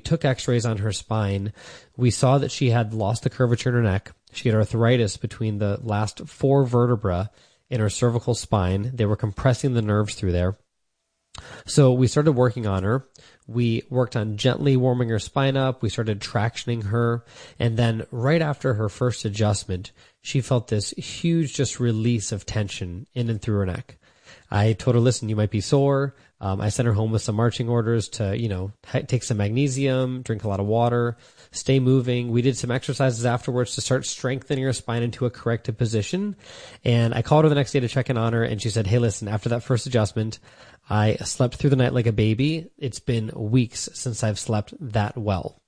took x-rays on her spine, we saw that she had lost the curvature in her neck. She had arthritis between the last 4 vertebrae in her cervical spine. They were compressing the nerves through there. So we started working on her. We worked on gently warming her spine up. We started tractioning her. And then right after her first adjustment, she felt this huge just release of tension in and through her neck. I told her, listen, you might be sore. I sent her home with some marching orders to, take some magnesium, drink a lot of water, stay moving. We did some exercises afterwards to start strengthening her spine into a corrective position. And I called her the next day to check in on her. And she said, hey, listen, after that first adjustment, I slept through the night like a baby. It's been weeks since I've slept that well.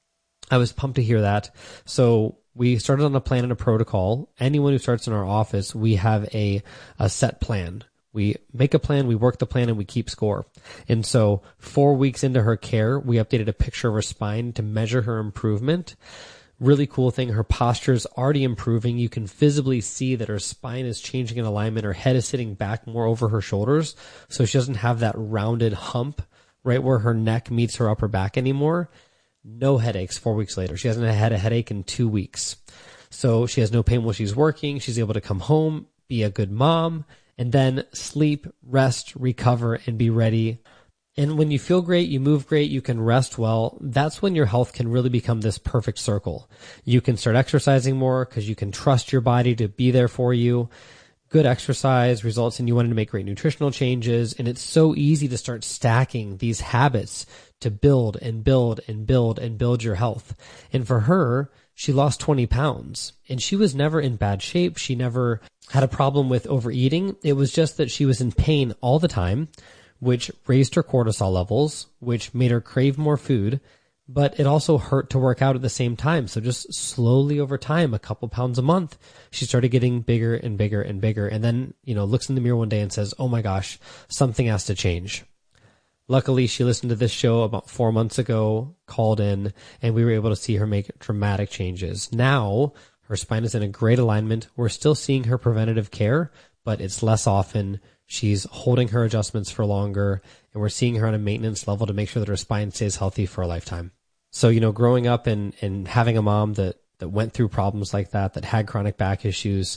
I was pumped to hear that. So we started on a plan and a protocol. Anyone who starts in our office, we have a set plan. We make a plan, we work the plan, and we keep score. And so 4 weeks into her care, we updated a picture of her spine to measure her improvement. Really cool thing, her posture is already improving. You can visibly see that her spine is changing in alignment. Her head is sitting back more over her shoulders, so she doesn't have that rounded hump right where her neck meets her upper back anymore. No headaches 4 weeks later. She hasn't had a headache in 2 weeks. So she has no pain while she's working. She's able to come home, be a good mom, and then sleep, rest, recover, and be ready. And when you feel great, you move great, you can rest well, that's when your health can really become this perfect circle. You can start exercising more because you can trust your body to be there for you. Good exercise results in you wanting to make great nutritional changes, and it's so easy to start stacking these habits to build and build and build and build your health. And for her, she lost 20 pounds, and she was never in bad shape. She never had a problem with overeating. It was just that she was in pain all the time, which raised her cortisol levels, which made her crave more food, but it also hurt to work out at the same time. So just slowly over time, a couple pounds a month, she started getting bigger and bigger and bigger. And then, looks in the mirror one day and says, oh my gosh, something has to change. Luckily, she listened to this show about 4 months ago, called in, and we were able to see her make dramatic changes. Now, her spine is in a great alignment. We're still seeing her preventative care, but it's less often. She's holding her adjustments for longer, and we're seeing her on a maintenance level to make sure that her spine stays healthy for a lifetime. So, growing up and having a mom that went through problems like that had chronic back issues,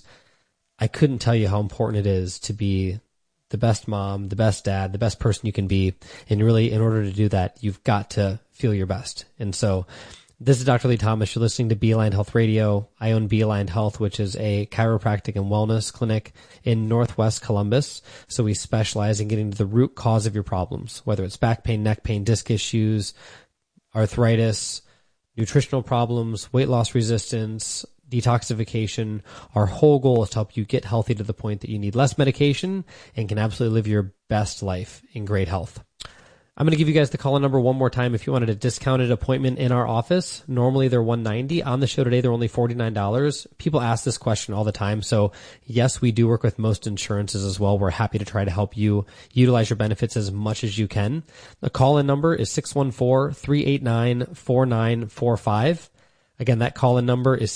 I couldn't tell you how important it is to be the best mom, the best dad, the best person you can be. And really, in order to do that, you've got to feel your best. And so this is Dr. Lee Thomas. You're listening to Beeline Health Radio. I own Beeline Health, which is a chiropractic and wellness clinic in Northwest Columbus. So we specialize in getting to the root cause of your problems, whether it's back pain, neck pain, disc issues, arthritis, nutritional problems, weight loss resistance, detoxification. Our whole goal is to help you get healthy to the point that you need less medication and can absolutely live your best life in great health. I'm going to give you guys the call-in number one more time if you wanted a discounted appointment in our office. Normally they're $190. On the show today, they're only $49. People ask this question all the time. So yes, we do work with most insurances as well. We're happy to try to help you utilize your benefits as much as you can. The call-in number is 614-389-4945. Again, that call-in number is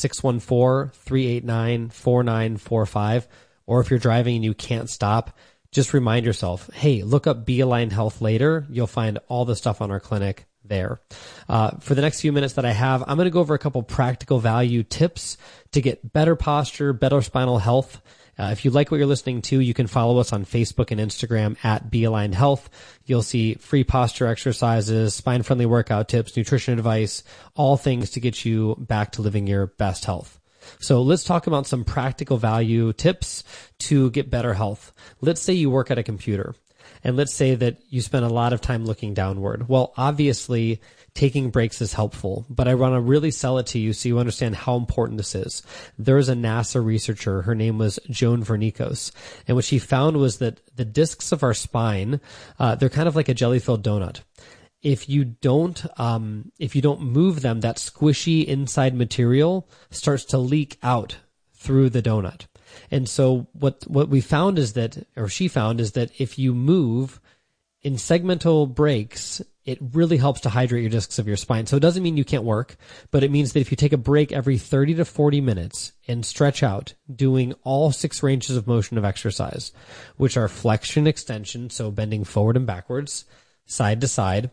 614-389-4945. Or if you're driving and you can't stop, just remind yourself, hey, look up Beeline Health later. You'll find all the stuff on our clinic there. For the next few minutes that I have, I'm going to go over a couple practical value tips to get better posture, better spinal health. If you like what you're listening to, you can follow us on Facebook and Instagram at Beeline Health. You'll see free posture exercises, spine-friendly workout tips, nutrition advice, all things to get you back to living your best health. So let's talk about some practical value tips to get better health. Let's say you work at a computer, and let's say that you spend a lot of time looking downward. Well, obviously, taking breaks is helpful, but I want to really sell it to you so you understand how important this is. There's a NASA researcher, her name was Joan Vernikos, and what she found was that the discs of our spine, they're kind of like a jelly-filled donut. If you don't move them, that squishy inside material starts to leak out through the donut. And so what we found is that, or she found is that if you move in segmental breaks, it really helps to hydrate your discs of your spine. So it doesn't mean you can't work, but it means that if you take a break every 30 to 40 minutes and stretch out, doing all 6 ranges of motion of exercise, which are flexion, extension, so bending forward and backwards, side to side,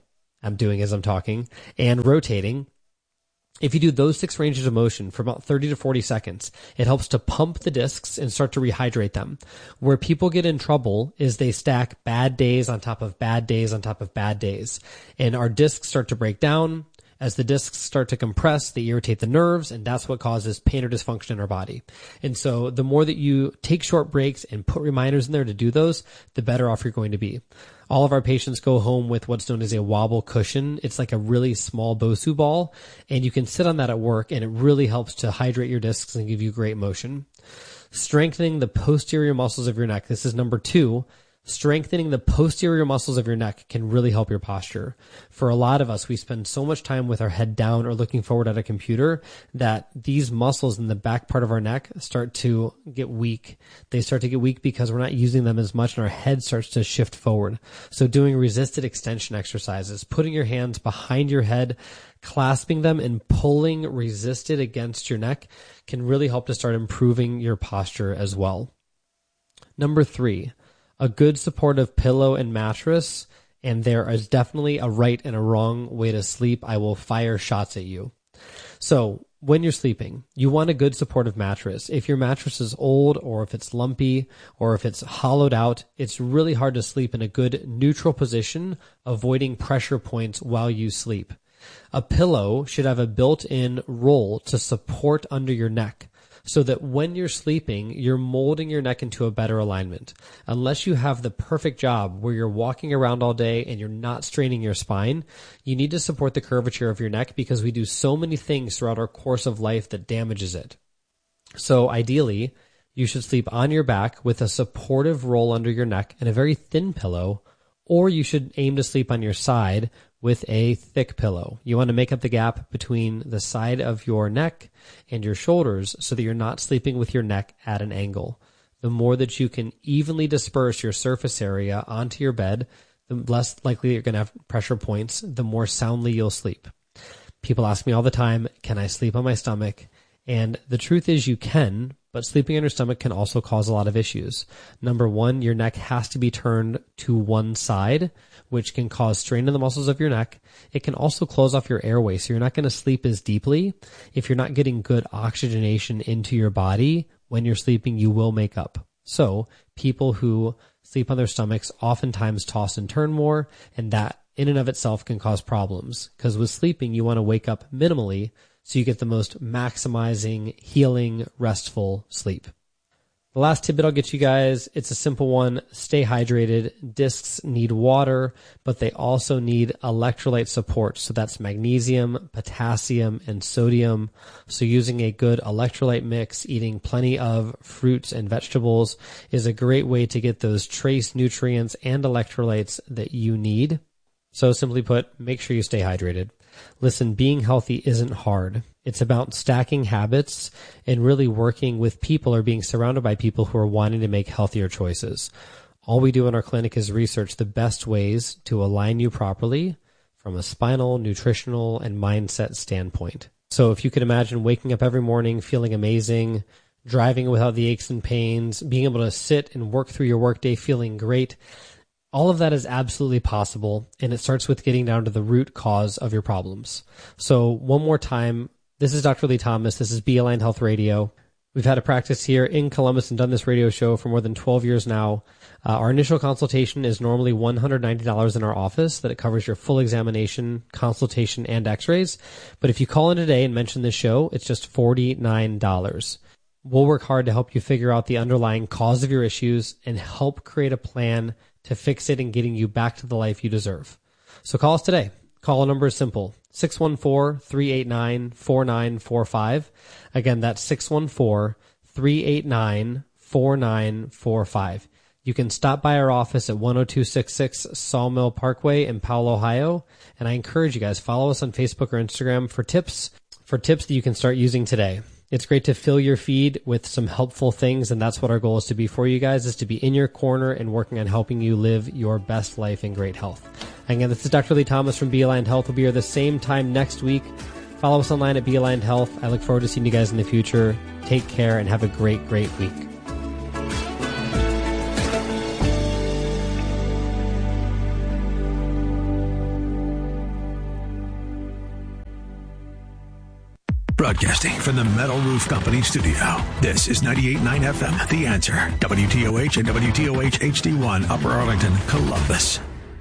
I'm doing as I'm talking, and rotating. If you do those 6 ranges of motion for about 30 to 40 seconds, it helps to pump the discs and start to rehydrate them. Where people get in trouble is they stack bad days on top of bad days on top of bad days. And our discs start to break down. As the discs start to compress, they irritate the nerves, and that's what causes pain or dysfunction in our body. And so the more that you take short breaks and put reminders in there to do those, the better off you're going to be. All of our patients go home with what's known as a wobble cushion. It's like a really small Bosu ball, and you can sit on that at work, and it really helps to hydrate your discs and give you great motion. Strengthening the posterior muscles of your neck. This is number 2. Strengthening the posterior muscles of your neck can really help your posture. For a lot of us, we spend so much time with our head down or looking forward at a computer that these muscles in the back part of our neck start to get weak. They start to get weak because we're not using them as much and our head starts to shift forward. So doing resisted extension exercises, putting your hands behind your head, clasping them and pulling resisted against your neck can really help to start improving your posture as well. Number 3. A good supportive pillow and mattress, and there is definitely a right and a wrong way to sleep. I will fire shots at you. So when you're sleeping, you want a good supportive mattress. If your mattress is old or if it's lumpy or if it's hollowed out, it's really hard to sleep in a good neutral position, avoiding pressure points while you sleep. A pillow should have a built-in roll to support under your neck, so that when you're sleeping, you're molding your neck into a better alignment. Unless you have the perfect job where you're walking around all day and you're not straining your spine, you need to support the curvature of your neck because we do so many things throughout our course of life that damages it. So ideally, you should sleep on your back with a supportive roll under your neck and a very thin pillow, or you should aim to sleep on your side with a thick pillow. You want to make up the gap between the side of your neck and your shoulders so that you're not sleeping with your neck at an angle. The more that you can evenly disperse your surface area onto your bed, the less likely you're going to have pressure points, the more soundly you'll sleep. People ask me all the time, can I sleep on my stomach? And the truth is you can, but sleeping on your stomach can also cause a lot of issues. Number 1, your neck has to be turned to one side, which can cause strain in the muscles of your neck. It can also close off your airway, so you're not going to sleep as deeply. If you're not getting good oxygenation into your body when you're sleeping, you will make up. So people who sleep on their stomachs oftentimes toss and turn more, and that in and of itself can cause problems. Because with sleeping, you want to wake up minimally so you get the most maximizing, healing, restful sleep. The last tidbit I'll get you guys, it's a simple one. Stay hydrated. Discs need water, but they also need electrolyte support. So that's magnesium, potassium, and sodium. So using a good electrolyte mix, eating plenty of fruits and vegetables is a great way to get those trace nutrients and electrolytes that you need. So simply put, make sure you stay hydrated. Listen, being healthy isn't hard. It's about stacking habits and really working with people or being surrounded by people who are wanting to make healthier choices. All we do in our clinic is research the best ways to align you properly from a spinal, nutritional, and mindset standpoint. So if you could imagine waking up every morning feeling amazing, driving without the aches and pains, being able to sit and work through your workday feeling great, all of that is absolutely possible, and it starts with getting down to the root cause of your problems. So one more time, this is Dr. Lee Thomas. This is Be Aligned Health Radio. We've had a practice here in Columbus and done this radio show for more than 12 years now. Our initial consultation is normally $190 in our office, that it covers your full examination, consultation, and x-rays. But if you call in today and mention this show, it's just $49. We'll work hard to help you figure out the underlying cause of your issues and help create a plan to fix it and getting you back to the life you deserve. So call us today. Call number is simple, 614-389-4945. Again, that's 614-389-4945. You can stop by our office at 10266 Sawmill Parkway in Powell, Ohio. And I encourage you guys, follow us on Facebook or Instagram for tips that you can start using today. It's great to fill your feed with some helpful things, and that's what our goal is to be for you guys, is to be in your corner and working on helping you live your best life in great health. Again, this is Dr. Lee Thomas from Be Aligned Health. We'll be here the same time next week. Follow us online at Be Aligned Health. I look forward to seeing you guys in the future. Take care and have a great, great week. Broadcasting from the Metal Roof Company studio. This is 98.9 FM, The Answer. WTOH and WTOH HD1, Upper Arlington, Columbus.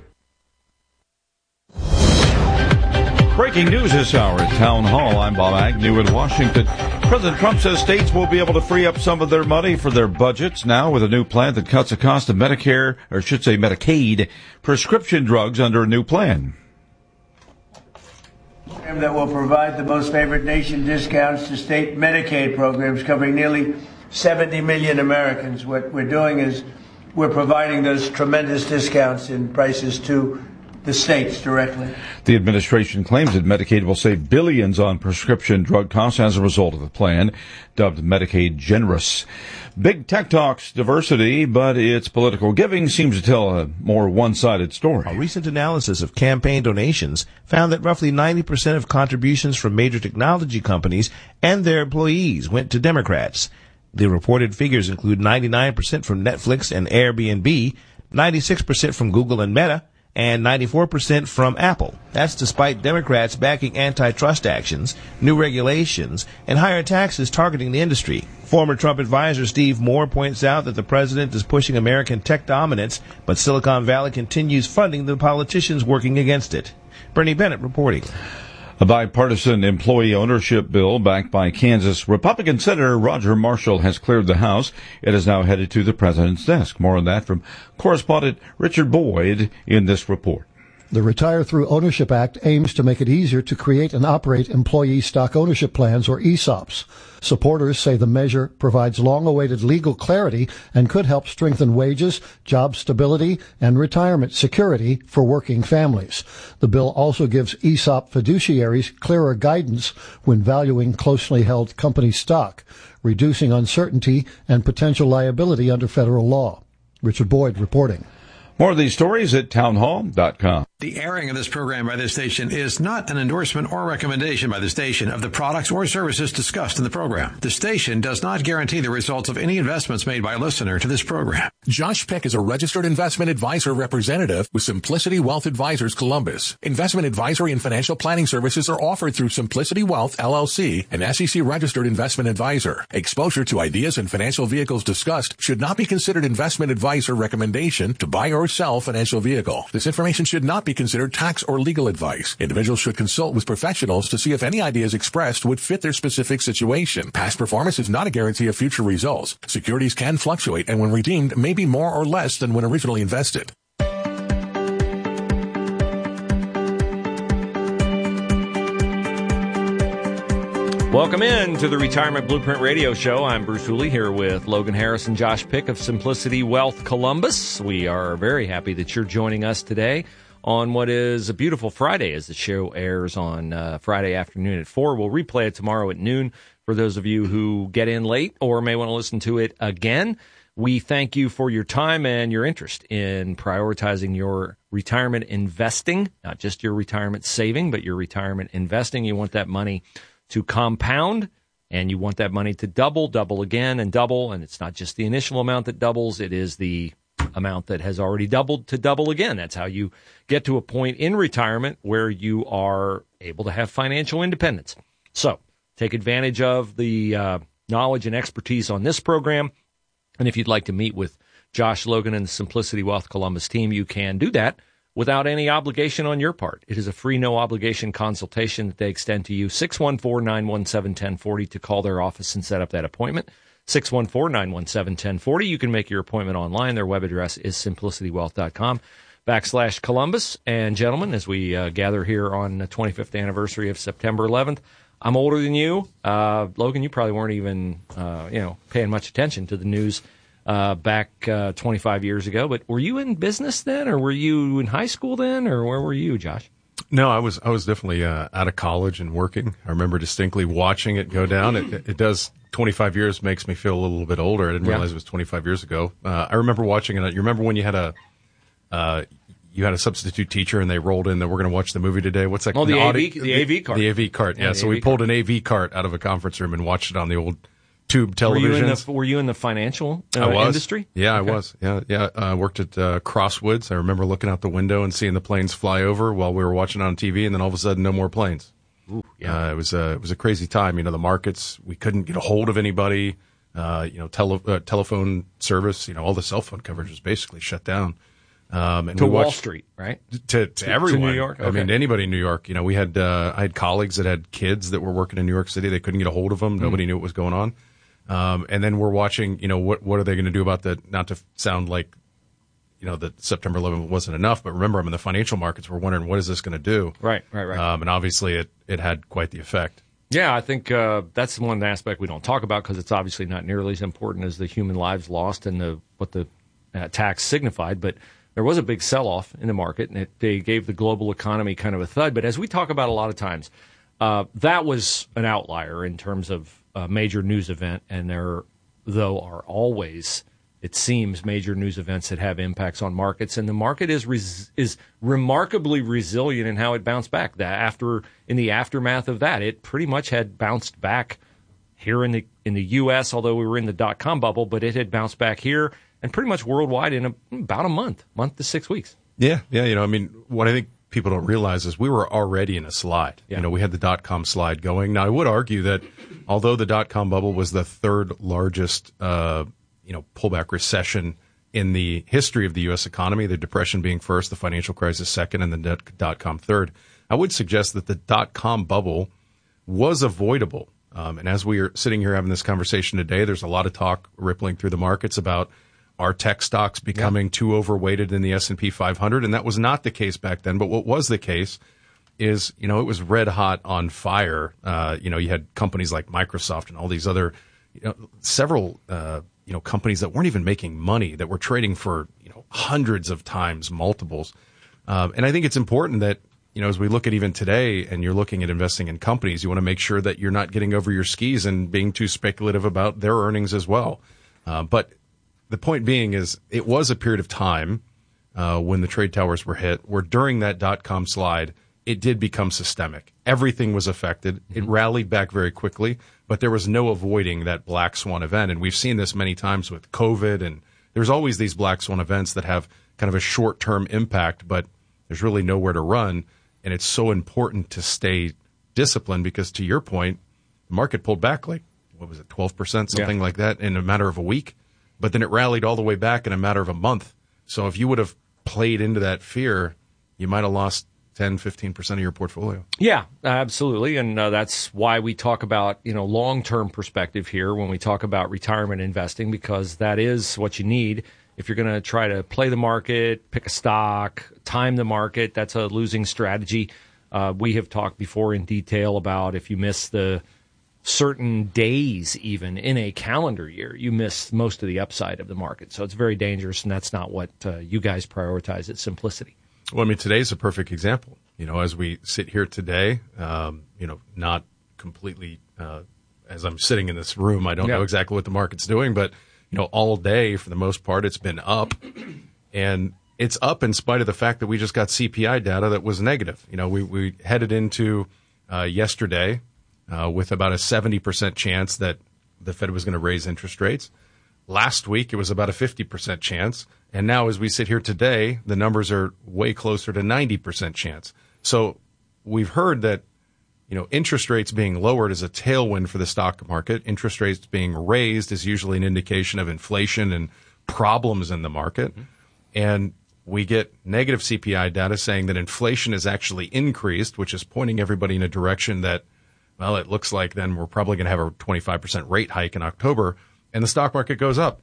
Breaking news this hour at Town Hall. I'm Bob Agnew in Washington. President Trump says states will be able to free up some of their money for their budgets now with a new plan that cuts the cost of Medicare, or I should say Medicaid, prescription drugs under a new plan. That will provide the most favored nation discounts to state Medicaid programs covering nearly 70 million Americans. What we're doing is we're providing those tremendous discounts in prices to the states directly. The administration claims that Medicaid will save billions on prescription drug costs as a result of the plan, dubbed Medicaid Generous. Big tech talks diversity, but its political giving seems to tell a more one-sided story. A recent analysis of campaign donations found that roughly 90% of contributions from major technology companies and their employees went to Democrats. The reported figures include 99% from Netflix and Airbnb, 96% from Google and Meta, and 94% from Apple. That's despite Democrats backing antitrust actions, new regulations, and higher taxes targeting the industry. Former Trump advisor Steve Moore points out that the president is pushing American tech dominance, but Silicon Valley continues funding the politicians working against it. Bernie Bennett reporting. A bipartisan employee ownership bill backed by Kansas Republican Senator Roger Marshall has cleared the House. It is now headed to the president's desk. More on that from correspondent Richard Boyd in this report. The Retire Through Ownership Act aims to make it easier to create and operate employee stock ownership plans, or ESOPs. Supporters say the measure provides long-awaited legal clarity and could help strengthen wages, job stability, and retirement security for working families. The bill also gives ESOP fiduciaries clearer guidance when valuing closely held company stock, reducing uncertainty and potential liability under federal law. Richard Boyd reporting. More of these stories at townhall.com. The airing of this program by this station is not an endorsement or recommendation by the station of the products or services discussed in the program. The station does not guarantee the results of any investments made by a listener to this program. Josh Peck is a registered investment advisor representative with Simplicity Wealth Advisors Columbus. Investment advisory and financial planning services are offered through Simplicity Wealth, LLC, an SEC registered investment advisor. Exposure to ideas and financial vehicles discussed should not be considered investment advice or recommendation to buy or sell financial vehicle. This information should not be considered tax or legal advice. Individuals should consult with professionals to see if any ideas expressed would fit their specific situation. Past performance is not a guarantee of future results. Securities can fluctuate and when redeemed may be more or less than when originally invested. Welcome in to the Retirement Blueprint Radio Show. I'm Bruce Hooley here with Logan Harris and Josh Pick of Simplicity Wealth Columbus. We are very happy that you're joining us today on what is a beautiful Friday as the show airs on Friday afternoon at 4. We'll replay it tomorrow at noon for those of you who get in late or may want to listen to it again. We thank you for your time and your interest in prioritizing your retirement investing, not just your retirement saving, but your retirement investing. You want that money to compound, and you want that money to double again, and double. And it's not just the initial amount that doubles, it is the amount that has already doubled to double again. That's how you get to a point in retirement where you are able to have financial independence. So take advantage of the knowledge and expertise on this program. And if you'd like to meet with Josh, Logan, and the Simplicity Wealth Columbus team, you can do that without any obligation on your part. It is a free, no-obligation consultation that they extend to you. 614-917-1040 to call their office and set up that appointment. 614-917-1040. You can make your appointment online. Their web address is simplicitywealth.com/Columbus. And gentlemen, as we gather here on the 25th anniversary of September 11th, I'm older than you. Logan, you probably weren't even, paying much attention to the news back 25 years ago. But were you in business then, or were you in high school then, or where were you, Josh? No, I was definitely out of college and working. I remember distinctly watching it go down. It does. 25 years makes me feel a little bit older. I didn't realize it was 25 years ago. I remember watching it. You remember when you had a substitute teacher and they rolled in that we're going to watch the movie today? What's that? Oh, the AV cart. The AV cart. Yeah. So we pulled an AV cart out of a conference room and watched it on the old tube televisions. Were you in the financial industry? Yeah, okay. I was. Yeah. I worked at Crosswoods. I remember looking out the window and seeing the planes fly over while we were watching it on TV, and then all of a sudden, no more planes. Ooh, yeah. It was a crazy time. The markets, we couldn't get a hold of anybody. Telephone service, all the cell phone coverage was basically shut down. And to Wall Street, right? To everyone. To New York? Okay. I mean, anybody in New York. We had, I had colleagues that had kids that were working in New York City. They couldn't get a hold of them. Nobody knew what was going on. And then we're watching, what are they going to do about that? Not to sound like, that September 11th wasn't enough, but remember, I'm in the financial markets. We're wondering, what is this going to do? Right. And obviously it had quite the effect. Yeah, I think that's one aspect we don't talk about because it's obviously not nearly as important as the human lives lost and what the tax signified. But there was a big sell-off in the market, and they gave the global economy kind of a thud. But as we talk about a lot of times, that was an outlier in terms of a major news event, and there, though, are always, it seems, major news events that have impacts on markets, and the market is remarkably resilient in how it bounced back. In the aftermath of that, it pretty much had bounced back here in the U.S., although we were in the dot-com bubble, but it had bounced back here and pretty much worldwide in about a month to 6 weeks. Yeah. What I think people don't realize is we were already in a slide. Yeah. We had the dot-com slide going. Now, I would argue that although the dot-com bubble was the third largest pullback recession in the history of the U.S. economy, the Depression being first, the financial crisis second, and the dot-com third, I would suggest that the dot-com bubble was avoidable. And as we are sitting here having this conversation today, there's a lot of talk rippling through the markets about are tech stocks becoming too overweighted in the S&P 500? And that was not the case back then. But what was the case is, it was red hot on fire. You had companies like Microsoft and all these other, several companies that weren't even making money, that were trading for, hundreds of times multiples. And I think it's important that, as we look at even today and you're looking at investing in companies, you want to make sure that you're not getting over your skis and being too speculative about their earnings as well. But the point being is it was a period of time when the trade towers were hit where during that dot-com slide, it did become systemic. Everything was affected. It rallied back very quickly, but there was no avoiding that black swan event. And we've seen this many times with COVID, and there's always these black swan events that have kind of a short-term impact, but there's really nowhere to run. And it's so important to stay disciplined because, to your point, the market pulled back like, 12%, something like that in a matter of a week. But then it rallied all the way back in a matter of a month. So if you would have played into that fear, you might have lost 10, 15% of your portfolio. Yeah, absolutely. And that's why we talk about, long-term perspective here when we talk about retirement investing, because that is what you need. If you're going to try to play the market, pick a stock, time the market, that's a losing strategy. We have talked before in detail about if you miss the certain days even in a calendar year, you miss most of the upside of the market. So it's very dangerous, and that's not what you guys prioritize at Simplicity. Well, today's a perfect example. As we sit here today, not completely, as I'm sitting in this room, I don't know exactly what the market's doing, but, all day for the most part, it's been up. And it's up in spite of the fact that we just got CPI data that was negative. We headed into yesterday with about a 70% chance that the Fed was going to raise interest rates. Last week, it was about a 50% chance. And now as we sit here today, the numbers are way closer to 90% chance. So we've heard that, interest rates being lowered is a tailwind for the stock market. Interest rates being raised is usually an indication of inflation and problems in the market. Mm-hmm. And we get negative CPI data saying that inflation is actually increased, which is pointing everybody in a direction that, well, it looks like then we're probably going to have a 25% rate hike in October, and the stock market goes up.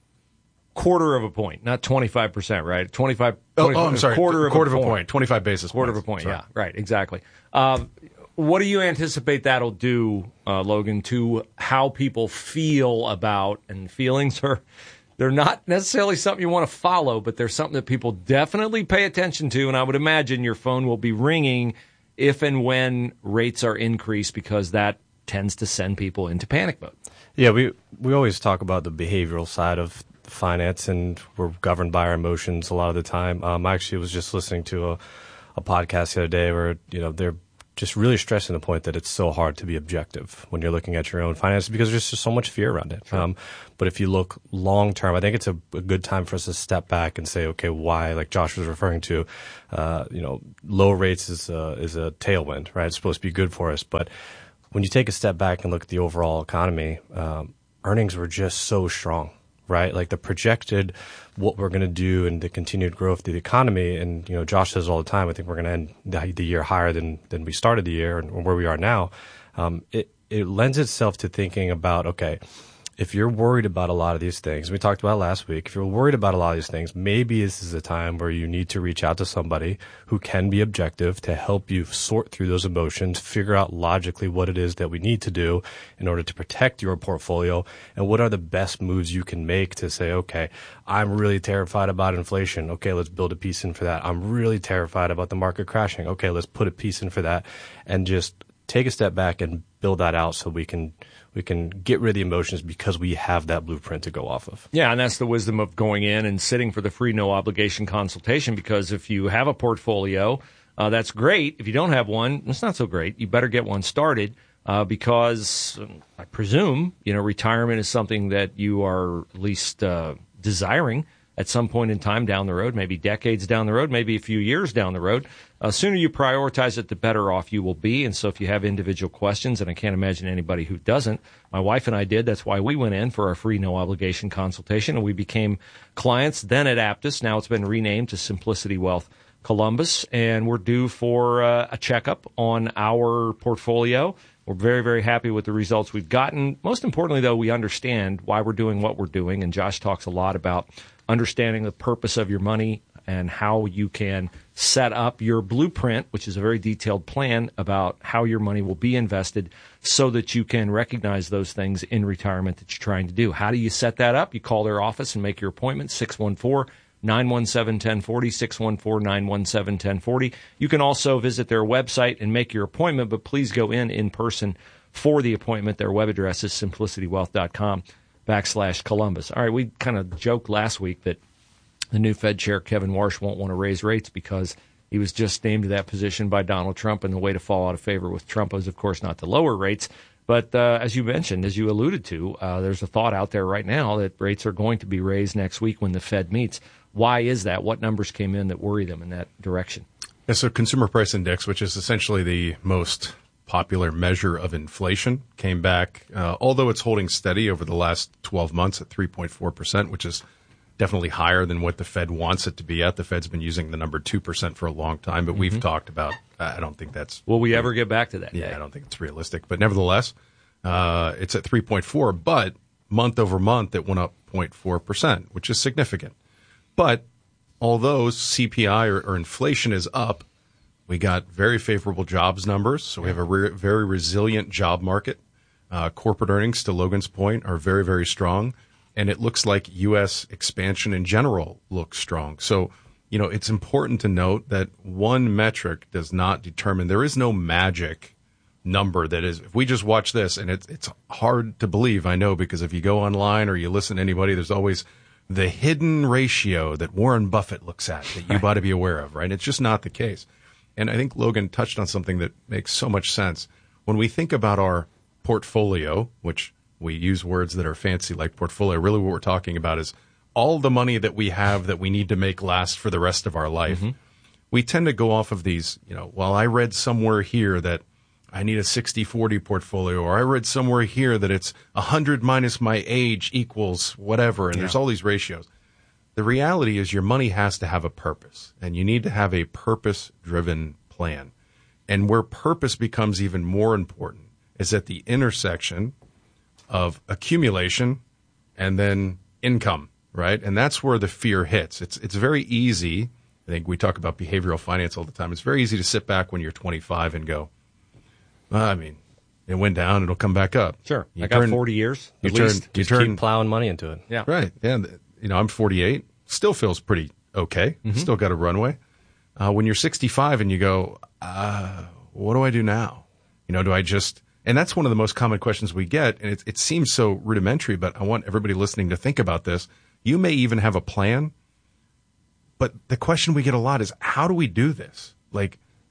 Quarter of a point, not 25%, right? 25. I'm sorry. Quarter of a point. 25 basis points. Quarter of a point, yeah. Right, exactly. What do you anticipate that'll do, Logan, to how people feel about, and feelings they're not necessarily something you want to follow, but they're something that people definitely pay attention to, and I would imagine your phone will be ringing if and when rates are increased, because that tends to send people into panic mode. Yeah, we always talk about the behavioral side of finance, and we're governed by our emotions a lot of the time. I actually was just listening to a podcast the other day where they're just really stressing the point that it's so hard to be objective when you're looking at your own finances because there's just so much fear around it. Sure. But if you look long term, I think it's a good time for us to step back and say, okay, why? Like Josh was referring to, low rates is a tailwind, right? It's supposed to be good for us. But when you take a step back and look at the overall economy, earnings were just so strong. Right, like the projected what we're going to do and the continued growth of the economy, and Josh says all the time, I think we're going to end the year higher than we started the year and where we are now. It lends itself to thinking about, okay, if you're worried about a lot of these things, we talked about last week, if you're worried about a lot of these things, maybe this is a time where you need to reach out to somebody who can be objective to help you sort through those emotions, figure out logically what it is that we need to do in order to protect your portfolio, and what are the best moves you can make to say, okay, I'm really terrified about inflation. Okay, let's build a piece in for that. I'm really terrified about the market crashing. Okay, let's put a piece in for that, and just take a step back and build that out so we can get rid of the emotions because we have that blueprint to go off of. Yeah, and that's the wisdom of going in and sitting for the free no obligation consultation, because if you have a portfolio, that's great. If you don't have one, it's not so great. You better get one started because I presume, retirement is something that you are at least desiring at some point in time down the road, maybe decades down the road, maybe a few years down the road. Sooner you prioritize it, the better off you will be. And so if you have individual questions, and I can't imagine anybody who doesn't, my wife and I did. That's why we went in for our free no obligation consultation, and we became clients then at Aptus. Now it's been renamed to Simplicity Wealth Columbus, and we're due for a checkup on our portfolio. We're very, very happy with the results we've gotten. Most importantly, though, we understand why we're doing what we're doing, and Josh talks a lot about understanding the purpose of your money and how you can set up your blueprint, which is a very detailed plan about how your money will be invested so that you can recognize those things in retirement that you're trying to do. How do you set that up? You call their office and make your appointment, 614-917-1040, 614-917-1040. You can also visit their website and make your appointment, but please go in person for the appointment. Their web address is simplicitywealth.com/Columbus. All right, we kind of joked last week that the new Fed chair, Kevin Warsh, won't want to raise rates because he was just named to that position by Donald Trump, and the way to fall out of favor with Trump is, of course, not to lower rates. But as you mentioned, as you alluded to, there's a thought out there right now that rates are going to be raised next week when the Fed meets. Why is that? What numbers came in that worry them in that direction? Yeah, so Consumer Price Index, which is essentially the most popular measure of inflation, came back, although it's holding steady over the last 12 months at 3.4%, which is definitely higher than what the Fed wants it to be at. The Fed's been using the number 2% for a long time, but we've talked about, I don't think that's... Will we ever get back to that? Yeah, I don't think it's realistic. But nevertheless, it's at 3.4, but month over month it went up 0.4%, which is significant. But although CPI or inflation is up, we got very favorable jobs numbers, so we have a very resilient job market. Corporate earnings, to Logan's point, are very, very strong. And it looks like U.S. expansion in general looks strong. So, it's important to note that one metric does not determine. There is no magic number that is, if we just watch this, and it's hard to believe, I know, because if you go online or you listen to anybody, there's always the hidden ratio that Warren Buffett looks at that you've got to be aware of, right? It's just not the case. And I think Logan touched on something that makes so much sense. When we think about our portfolio, which we use words that are fancy like portfolio, really what we're talking about is all the money that we have that we need to make last for the rest of our life. We tend to go off of these, well, I read somewhere here that I need a 60-40 portfolio, or I read somewhere here that it's 100 minus my age equals whatever, and there's all these ratios. The reality is your money has to have a purpose, and you need to have a purpose-driven plan. And where purpose becomes even more important is at the intersection of accumulation and then income, right? And that's where the fear hits. It's very easy. I think we talk about behavioral finance all the time. It's very easy to sit back when you're 25 and go, it went down, it'll come back up. Sure. I got 40 years. You keep plowing money into it. Yeah. Right. Yeah. I'm 48. Still feels pretty okay. Still got a runway. When you're 65 and you go, what do I do now? Do I just... And that's one of the most common questions we get, and it seems so rudimentary, but I want everybody listening to think about this. You may even have a plan, but the question we get a lot is, how do we do this? Like,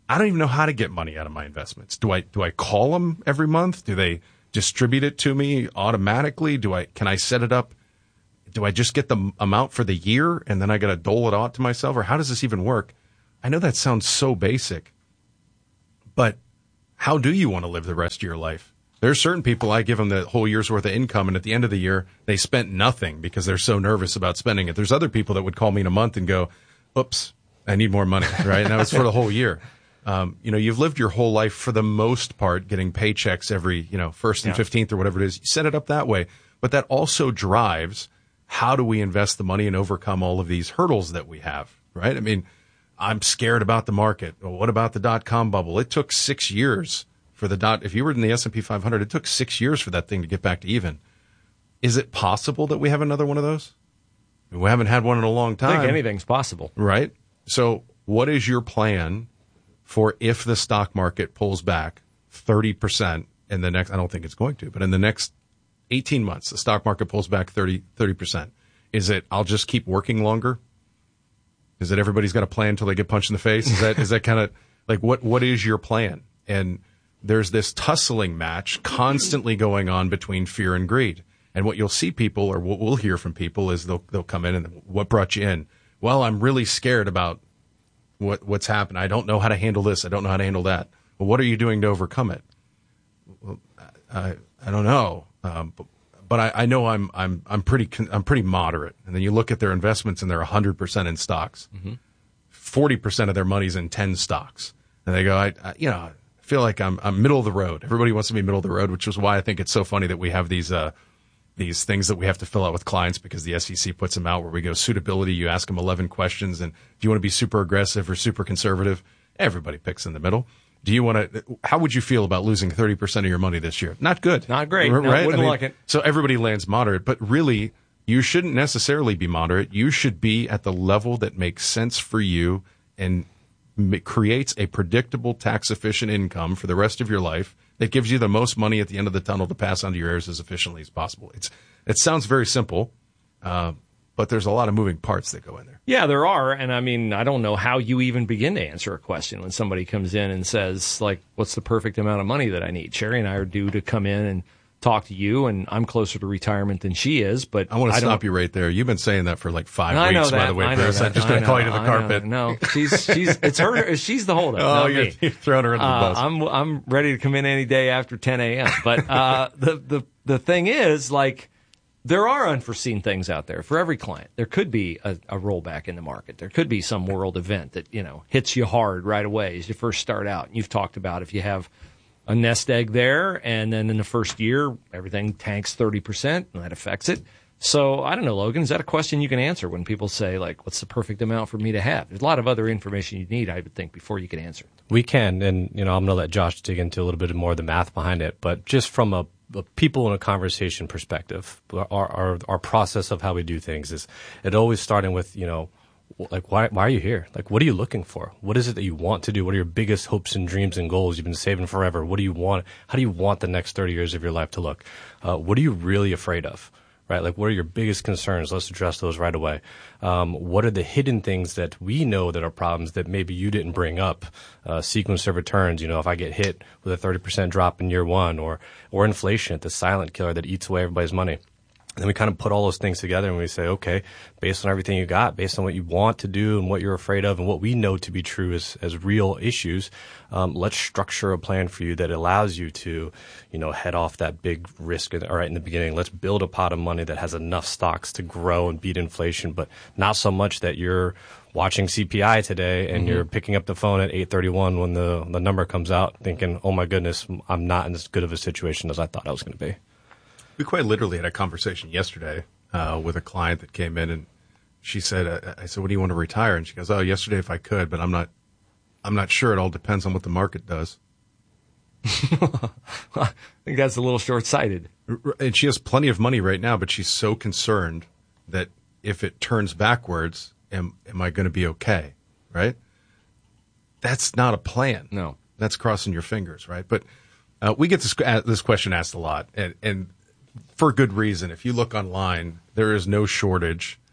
I don't even know how to get money out of my investments. Do I call them every month? Do they distribute it to me automatically? Can I set it up? Do I just get the amount for the year and then I got to dole it out to myself? Or how does this even work? I know that sounds so basic, but how do you want to live the rest of your life? There's certain people, I give them the whole year's worth of income, and at the end of the year, they spent nothing because they're so nervous about spending it. There's other people that would call me in a month and go, oops, I need more money, right? And that was for the whole year. You've lived your whole life for the most part getting paychecks every, 1st and 15th or whatever it is. You set it up that way. But that also drives how do we invest the money and overcome all of these hurdles that we have, right? I mean, I'm scared about the market. Well, what about the .com bubble? It took 6 years for if you were in the S&P 500, it took 6 years for that thing to get back to even. Is it possible that we have another one of those? We haven't had one in a long time. I think anything's possible. Right? So what is your plan for if the stock market pulls back 30% in the next, I don't think it's going to, but in the next 18 months, the stock market pulls back 30%. Is it, I'll just keep working longer? Is it everybody's got a plan until they get punched in the face? Is that kind of like, what is your plan? And there's this tussling match constantly going on between fear and greed. And what you'll see people, or what we'll hear from people, is they'll come in and, what brought you in? Well, I'm really scared about what's happened. I don't know how to handle this. I don't know how to handle that. Well, what are you doing to overcome it? Well, I don't know. But I know I'm pretty moderate. And then you look at their investments and they're 100% in stocks. 40% of their money's in 10 stocks. And they go, I feel like I'm middle of the road. Everybody wants to be middle of the road, which is why I think it's so funny that we have these things that we have to fill out with clients because the SEC puts them out where we go suitability. You ask them 11 questions, and do you want to be super aggressive or super conservative? Everybody picks in the middle. Do you want to? How would you feel about losing 30% of your money this year? Not good. Not great. Right? No, wouldn't like it. So everybody lands moderate, but really, you shouldn't necessarily be moderate. You should be at the level that makes sense for you and creates a predictable, tax-efficient income for the rest of your life that gives you the most money at the end of the tunnel to pass on to your heirs as efficiently as possible. It sounds very simple, but there's a lot of moving parts that go in there. Yeah, there are. And I mean, I don't know how you even begin to answer a question when somebody comes in and says, like, what's the perfect amount of money that I need? Sherry and I are due to come in and talk to you, and I'm closer to retirement than she is. But I want to stop you right there. You've been saying that for like 5 weeks, by the way, Chris. I'm just going to call you to the carpet. No, it's her. She's the holdup. Oh, you're throwing her under the bus. I'm ready to come in any day after 10 a.m. But the thing is, like, there are unforeseen things out there for every client. There could be a rollback in the market. There could be some world event that hits you hard right away as you first start out. And you've talked about if you have a nest egg there, and then in the first year, everything tanks 30%, and that affects it. So, I don't know, Logan, is that a question you can answer when people say, like, what's the perfect amount for me to have? There's a lot of other information you need, I would think, before you can answer it. We can, and, I'm going to let Josh dig into a little bit more of the math behind it, but just from a people in a conversation perspective, our process of how we do things is it always starting with, like, why are you here? Like, what are you looking for? What is it that you want to do? What are your biggest hopes and dreams and goals you've been saving forever? What do you want? How do you want the next 30 years of your life to look? What are you really afraid of? Right? Like, what are your biggest concerns? Let's address those right away. What are the hidden things that we know that are problems that maybe you didn't bring up? Sequence of returns, if I get hit with a 30% drop in year one, or inflation, the silent killer that eats away everybody's money. And then we kind of put all those things together and we say, okay, based on everything you got, based on what you want to do and what you're afraid of and what we know to be true as real issues, let's structure a plan for you that allows you to, head off that big risk right in the beginning. Let's build a pot of money that has enough stocks to grow and beat inflation, but not so much that you're watching CPI today and you're picking up the phone at 8:31 when the number comes out thinking, oh my goodness, I'm not in as good of a situation as I thought I was going to be. We quite literally had a conversation yesterday with a client that came in, and she said, I said, what do you want to retire? And she goes, oh, yesterday if I could, but I'm not sure. It all depends on what the market does. I think that's a little short-sighted. And she has plenty of money right now, but she's so concerned that if it turns backwards, am I going to be okay? Right? That's not a plan. No. That's crossing your fingers, right? But we get this question asked a lot, and for good reason. If you look online, there is no shortage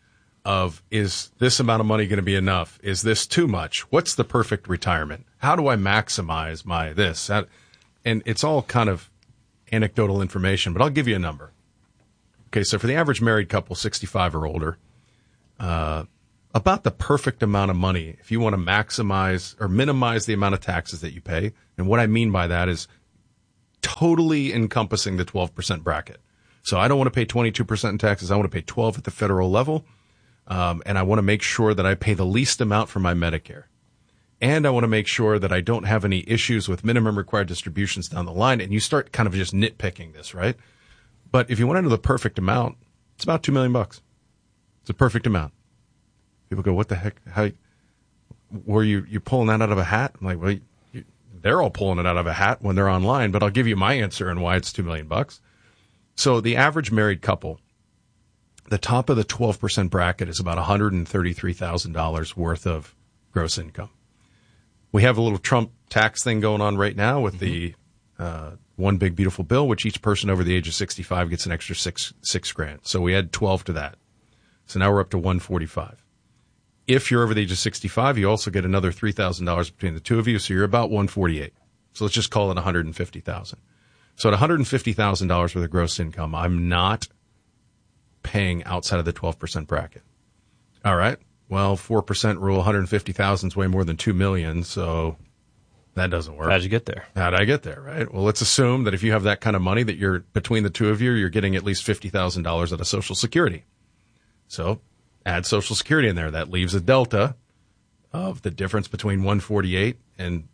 of, is this amount of money going to be enough? Is this too much? What's the perfect retirement? How do I maximize my this? And it's all kind of anecdotal information, but I'll give you a number. Okay, so for the average married couple, 65 or older, about the perfect amount of money, if you want to maximize or minimize the amount of taxes that you pay, and what I mean by that is totally encompassing the 12% bracket. So I don't want to pay 22% in taxes. I want to pay 12 at the federal level. And I want to make sure that I pay the least amount for my Medicare. And I want to make sure that I don't have any issues with minimum required distributions down the line. And you start kind of just nitpicking this, right? But if you want to know the perfect amount, it's about $2 million. It's a perfect amount. People go, what the heck? How were you pulling that out of a hat? I'm like, well, they're all pulling it out of a hat when they're online, but I'll give you my answer and why it's $2 million. So the average married couple, the top of the 12% bracket is about $133,000 worth of gross income. We have a little Trump tax thing going on right now with the one big beautiful bill, which each person over the age of 65 gets an extra six grand. So we add 12 to that. So now we're up to 145. If you're over the age of 65, you also get another $3,000 between the two of you, so you're about 148. So let's just call it 150,000. So at $150,000 worth of gross income, I'm not paying outside of the 12% bracket. All right. Well, 4% rule, 150,000 is way more than 2 million, so that doesn't work. How'd you get there? How'd I get there, right? Well, let's assume that if you have that kind of money, that you're between the two of you, you're getting at least $50,000 out of Social Security. So add Social Security in there. That leaves a delta of the difference between 148 and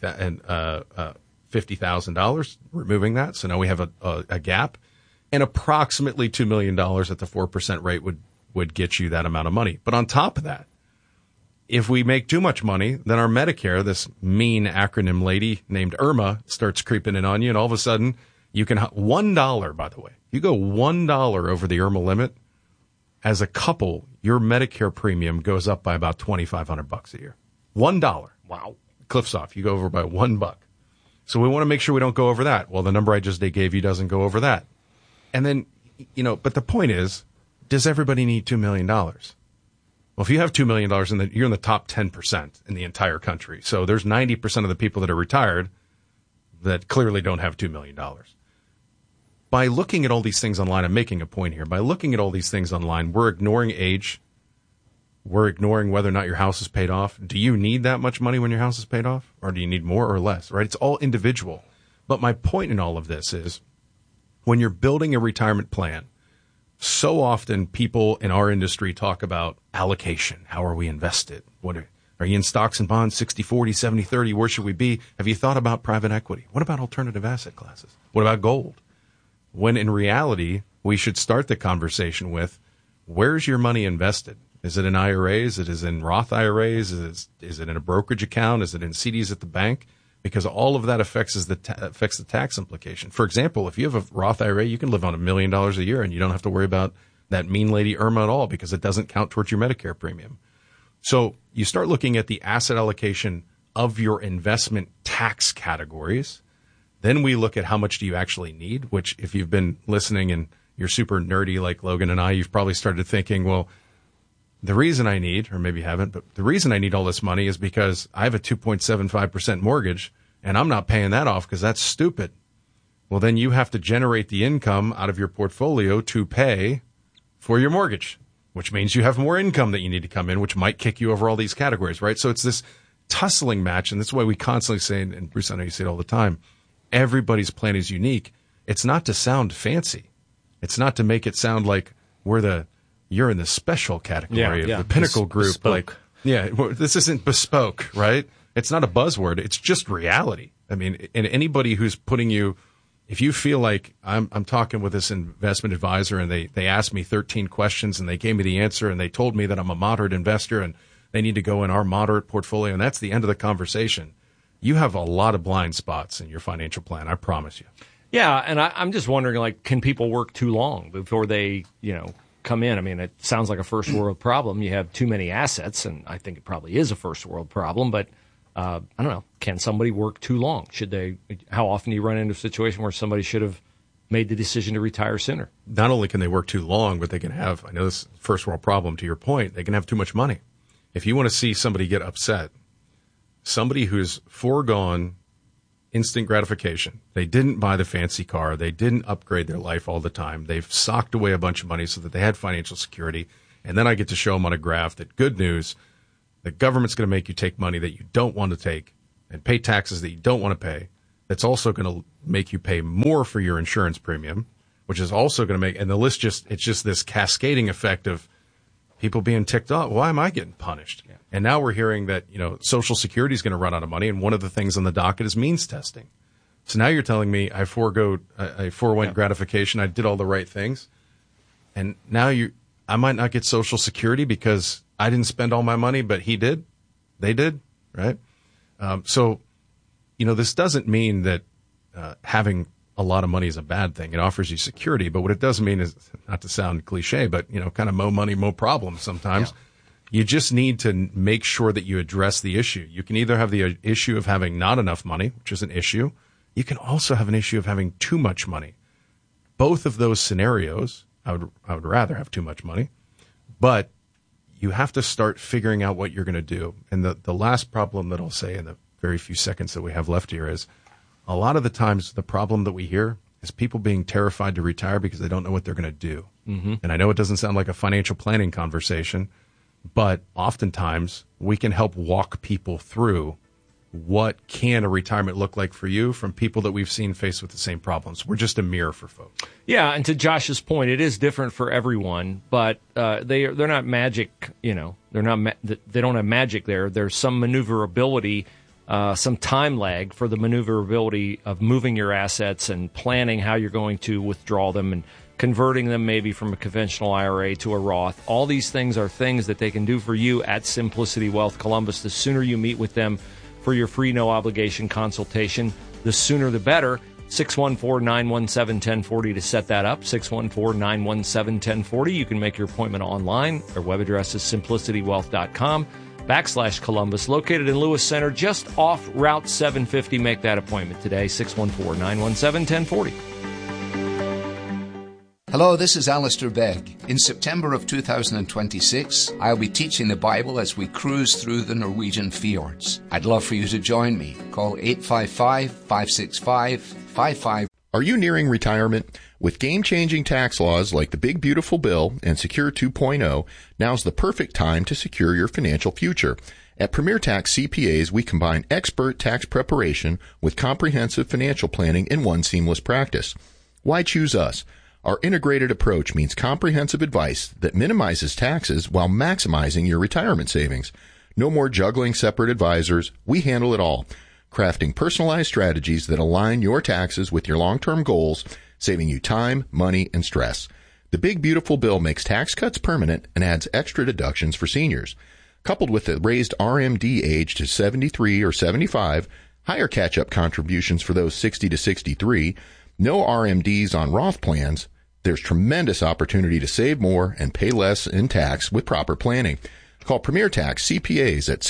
$50,000, removing that. So now we have a gap, and approximately $2 million at the 4% rate would get you that amount of money. But on top of that, if we make too much money, then our Medicare, this mean acronym lady named Irma, starts creeping in on you, and all of a sudden you can $1, by the way, you go $1 over the Irma limit. As a couple, your Medicare premium goes up by about $2,500 a year. $1. Wow. Cliffs off. You go over by $1. So we want to make sure we don't go over that. Well, the number I just gave you doesn't go over that. And then, but the point is, does everybody need $2 million? Well, if you have $2 million, you're in the top 10% in the entire country. So there's 90% of the people that are retired that clearly don't have $2 million. By looking at all these things online, I'm making a point here. By looking at all these things online, we're ignoring age. We're ignoring whether or not your house is paid off. Do you need that much money when your house is paid off? Or do you need more or less, right? It's all individual. But my point in all of this is when you're building a retirement plan, so often people in our industry talk about allocation. How are we invested? Are you in stocks and bonds, 60-40, 70-30? Where should we be? Have you thought about private equity? What about alternative asset classes? What about gold? When in reality, we should start the conversation with, where's your money invested? Is it in IRAs? Is it in Roth IRAs? Is it in a brokerage account? Is it in CDs at the bank? Because all of that affects the tax implication. For example, if you have a Roth IRA, you can live on $1 million a year and you don't have to worry about that mean lady Irma at all because it doesn't count towards your Medicare premium. So you start looking at the asset allocation of your investment tax categories. Then we look at how much do you actually need, which if you've been listening and you're super nerdy like Logan and I, you've probably started thinking, well, the reason I need, or maybe you haven't, but the reason I need all this money is because I have a 2.75% mortgage and I'm not paying that off because that's stupid. Well, then you have to generate the income out of your portfolio to pay for your mortgage, which means you have more income that you need to come in, which might kick you over all these categories, right? So it's this tussling match, and that's why we constantly say, and Bruce, I know you say it all the time, everybody's plan is unique. It's not to sound fancy. It's not to make it sound like you're in the special category of the pinnacle group. Bespoke. This isn't bespoke, right? It's not a buzzword. It's just reality. I mean, and anybody who's putting you, if you feel like I'm talking with this investment advisor and they asked me 13 questions and they gave me the answer and they told me that I'm a moderate investor and they need to go in our moderate portfolio and that's the end of the conversation. You have a lot of blind spots in your financial plan, I promise you. Yeah, and I'm just wondering, can people work too long before they, come in? I mean, it sounds like a first world problem. You have too many assets, and I think it probably is a first world problem, but I don't know. Can somebody work too long? Should they? How often do you run into a situation where somebody should have made the decision to retire sooner. Not only can they work too long, but they can have, I know this is a first world problem to your point, they can have too much money. If you want to see somebody get upset, somebody who's foregone instant gratification, they didn't buy the fancy car, they didn't upgrade their life all the time, they've socked away a bunch of money so that they had financial security, and then I get to show them on a graph that good news, the government's going to make you take money that you don't want to take and pay taxes that you don't want to pay. That's also going to make you pay more for your insurance premium, which is also going to make, and the list it's just this cascading effect of people being ticked off. Why am I getting punished? Yeah. And now we're hearing that, Social Security is going to run out of money, and one of the things on the docket is means testing. So now you're telling me I forewent gratification, I did all the right things, and now I might not get Social Security because I didn't spend all my money, but he did, they did, right? This doesn't mean that having a lot of money is a bad thing. It offers you security, but what it does mean is, not to sound cliche, but, kind of mo money, mo problems sometimes. Yeah. You just need to make sure that you address the issue. You can either have the issue of having not enough money, which is an issue. You can also have an issue of having too much money. Both of those scenarios, I would rather have too much money, but you have to start figuring out what you're going to do. And the last problem that I'll say in the very few seconds that we have left here is a lot of the times the problem that we hear is people being terrified to retire because they don't know what they're going to do. Mm-hmm. And I know it doesn't sound like a financial planning conversation, but oftentimes we can help walk people through what can a retirement look like for you from people that we've seen faced with the same problems. We're just a mirror for folks. Yeah, and to Josh's point, it is different for everyone, but they're not magic. They don't have magic there. There's some maneuverability. Some time lag for the maneuverability of moving your assets and planning how you're going to withdraw them and converting them maybe from a conventional IRA to a Roth. All these things are things that they can do for you at Simplicity Wealth Columbus. The sooner you meet with them for your free no-obligation consultation, the sooner the better. 614-917-1040 to set that up. 614-917-1040. You can make your appointment online. Their web address is simplicitywealth.com/Columbus, located in Lewis Center, just off Route 750. Make that appointment today, 614-917-1040. Hello, this is Alistair Begg. In September of 2026, I'll be teaching the Bible as we cruise through the Norwegian fjords. I'd love for you to join me. Call 855-565-55. Are you nearing retirement? With game-changing tax laws like the Big Beautiful Bill and Secure 2.0, now's the perfect time to secure your financial future. At Premier Tax CPAs, we combine expert tax preparation with comprehensive financial planning in one seamless practice. Why choose us? Our integrated approach means comprehensive advice that minimizes taxes while maximizing your retirement savings. No more juggling separate advisors. We handle it all, crafting personalized strategies that align your taxes with your long-term goals, saving you time, money, and stress. The Big Beautiful Bill makes tax cuts permanent and adds extra deductions for seniors. Coupled with the raised RMD age to 73 or 75, higher catch-up contributions for those 60 to 63, no RMDs on Roth plans, there's tremendous opportunity to save more and pay less in tax with proper planning. Call Premier Tax CPAs at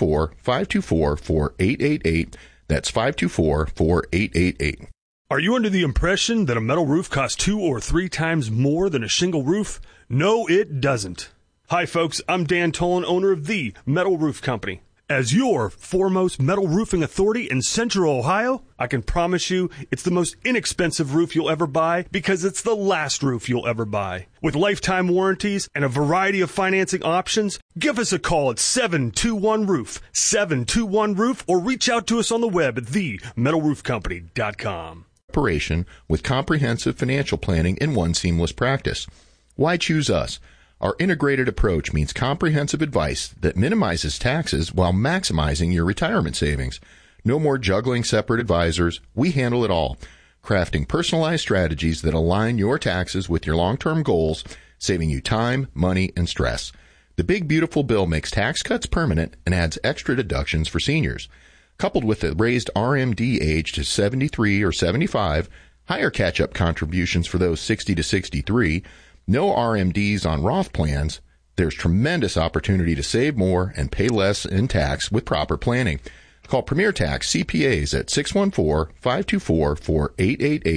614-524-4888. That's 524-4888. Are you under the impression that a metal roof costs 2 or 3 times more than a shingle roof? No, it doesn't. Hi, folks. I'm Dan Tolan, owner of The Metal Roof Company. As your foremost metal roofing authority in Central Ohio, I can promise you it's the most inexpensive roof you'll ever buy because it's the last roof you'll ever buy. With lifetime warranties and a variety of financing options, give us a call at 721-ROOF, 721-ROOF, or reach out to us on the web at themetalroofcompany.com. Preparation with comprehensive financial planning in one seamless practice. Why choose us? Our integrated approach means comprehensive advice that minimizes taxes while maximizing your retirement savings. No more juggling separate advisors. We handle it all, crafting personalized strategies that align your taxes with your long-term goals, saving you time, money, and stress. The Big Beautiful Bill makes tax cuts permanent and adds extra deductions for seniors. Coupled with the raised RMD age to 73 or 75, higher catch-up contributions for those 60 to 63, no RMDs on Roth plans, there's tremendous opportunity to save more and pay less in tax with proper planning. Call Premier Tax CPAs at 614-524-4888.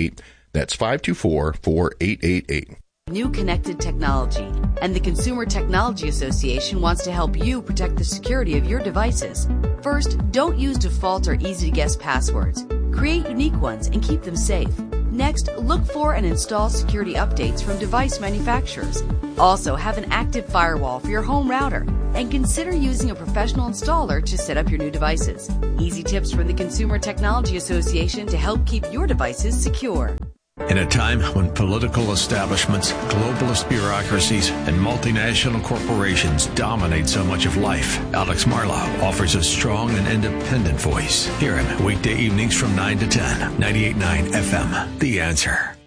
That's 524-4888. New connected technology, and the Consumer Technology Association wants to help you protect the security of your devices. First, don't use default or easy-to-guess passwords. Create unique ones and keep them safe. Next, look for and install security updates from device manufacturers. Also, have an active firewall for your home router, and consider using a professional installer to set up your new devices. Easy tips from the Consumer Technology Association to help keep your devices secure. In a time when political establishments, globalist bureaucracies, and multinational corporations dominate so much of life, Alex Marlow offers a strong and independent voice. Hear him weekday evenings from 9 to 10, 98.9 FM. The Answer.